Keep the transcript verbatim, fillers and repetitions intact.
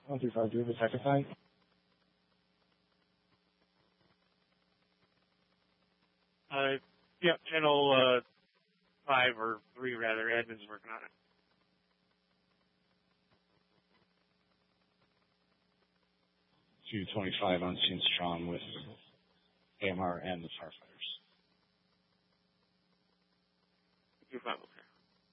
one three five, do you have a second time? Uh, yeah, channel uh, five or three rather. Admin's working on it. two twenty-five on Scene Strong with A M R and the Farfighters. You're fine.